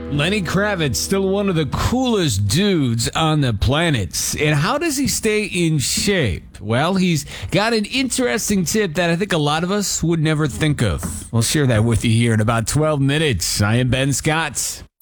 Lenny Kravitz, still one of the coolest dudes on the planet. And how does he stay in shape? Well, he's got an interesting tip that I think a lot of us would never think of. We'll share that with you here in about 12 minutes. I am Ben Scott.